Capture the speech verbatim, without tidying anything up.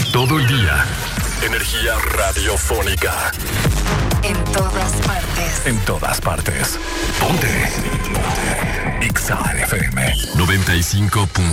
Todo el día. Energía radiofónica. En todas partes. En todas partes. Ponte. Ponte. X A F M noventa y cinco punto